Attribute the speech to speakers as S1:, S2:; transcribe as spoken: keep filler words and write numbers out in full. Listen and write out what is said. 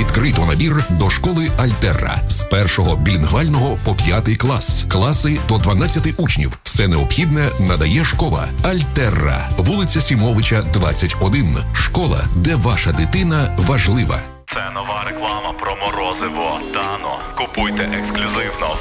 S1: Відкрито набір до школи Альтерра. З першого білінгвального по п'ятий клас. Класи до дванадцяти учнів. Все необхідне надає школа Альтерра. Вулиця Сімовича, двадцять один. Школа, де ваша дитина важлива.
S2: Це нова реклама про морозиво Дано. Купуйте ексклюзивно